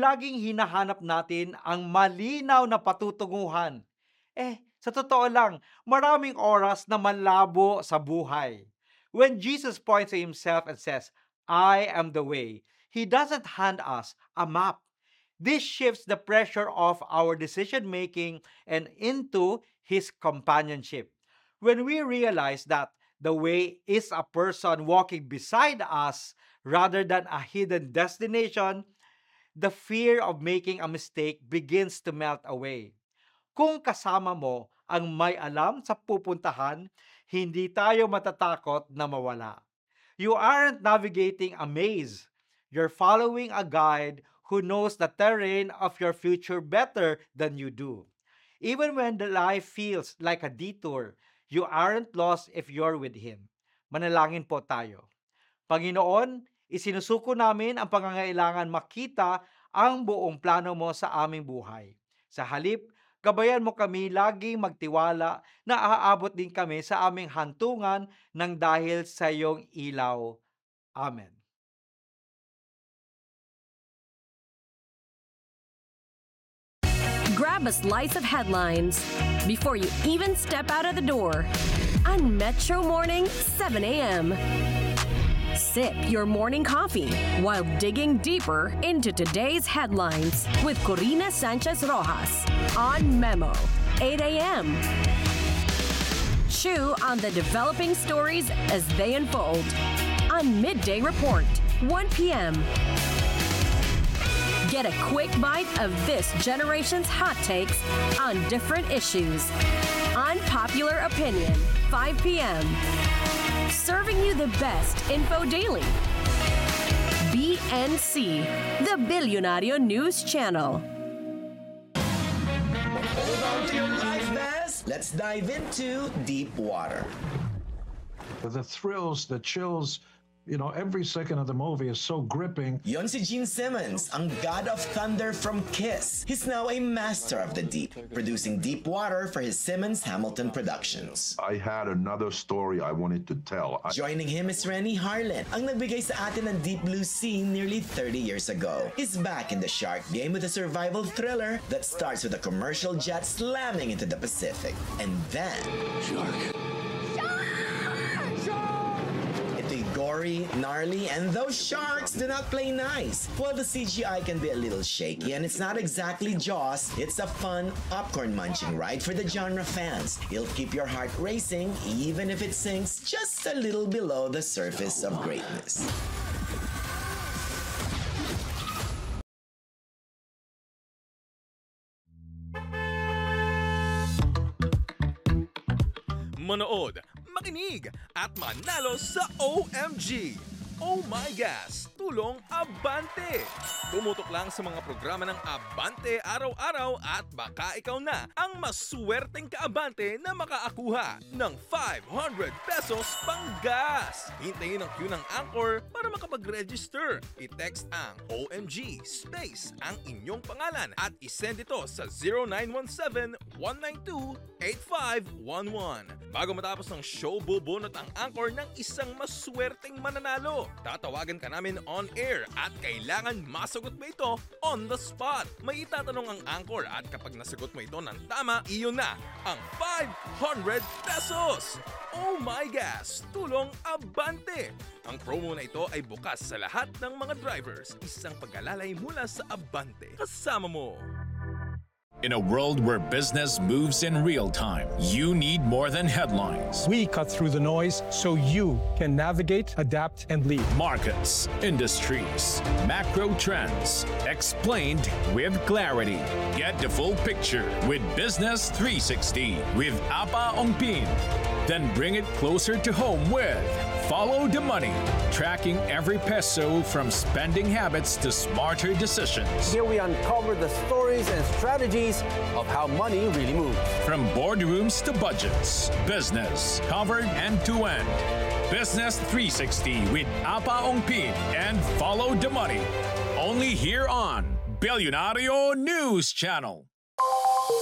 laging hinahanap natin ang malinaw na patutunguhan. Sa totoo lang, maraming oras na malabo sa buhay. When Jesus points to himself and says, I am the way, he doesn't hand us a map. This shifts the pressure of our decision making and into his companionship. When we realize that the way is a person walking beside us rather than a hidden destination, the fear of making a mistake begins to melt away. Kung kasama mo ang may alam sa pupuntahan, hindi tayo matatakot na mawala. You aren't navigating a maze. You're following a guide who knows the terrain of your future better than you do. Even when the life feels like a detour, you aren't lost if you're with Him. Manalangin po tayo. Panginoon, isinusuko namin ang pangangailangan makita ang buong plano mo sa aming buhay. Sa halip, gabayan mo kami laging magtiwala na aabot din kami sa aming hantungan ng dahil sa iyong ilaw. Amen. Grab a slice of headlines before you even step out of the door on Metro Morning 7 a.m. Sip your morning coffee while digging deeper into today's headlines with Corina Sanchez Rojas on Memo 8 a.m. Chew on the developing stories as they unfold on Midday Report 1 p.m. Get a quick bite of this generation's hot takes on different issues. Unpopular Opinion, 5 p.m. Serving you the best info daily. BNC, the Billionario News Channel. Hold on to your life vest. Let's dive into deep water. The thrills, the chills, every second of the movie is so gripping. Yon si Gene Simmons, ang God of Thunder from Kiss. He's now a master of the deep, producing Deep Water for his Simmons Hamilton Productions. I had another story I wanted to tell. Joining him is Rennie Harlan, ang nagbigay sa atin ng Deep Blue Sea nearly 30 years ago. He's back in the shark game with a survival thriller that starts with a commercial jet slamming into the Pacific. And then... Shark! Gory, gnarly, and those sharks do not play nice. While the CGI can be a little shaky and it's not exactly Jaws, it's a fun, popcorn-munching ride for the genre fans. It'll keep your heart racing even if it sinks just a little below the surface of greatness. Manood, makinig, at manalo sa OMG! Oh My Gas, tulong Abante! Tumutok lang sa mga programa ng Abante araw-araw at baka ikaw na ang maswerteng kaabante na makaakuha ng 500 pesos pang gas. Hintayin ang queue ng Anchor para makapag-register. I-text ang OMG space ang inyong pangalan at isend ito sa 0917-192-8511. Bago matapos ng show, bubunot ang Anchor ng isang maswerteng mananalo. Tatawagan ka namin on air at kailangan masagot mo ito on the spot. May itatanong ang Anchor at kapag nasagot mo ito ng tama, iyon na ang 500 pesos! Oh My Gas, tulong Abante! Ang promo na ito ay bukas sa lahat ng mga drivers. Isang pag-alalay mula sa Abante. Kasama mo! In a world where business moves in real time, you need more than headlines. We cut through the noise so you can navigate, adapt, and lead. Markets, industries, macro trends, explained with clarity. Get the full picture with Business 360 with Apa Ongpin. Then bring it closer to home with Follow the Money, tracking every peso from spending habits to smarter decisions. Here we uncover the stories and strategies of how money really moves. From boardrooms to budgets, business covered end-to-end. Business 360 with Apa Ongpin and Follow the Money. Only here on Billionario News Channel.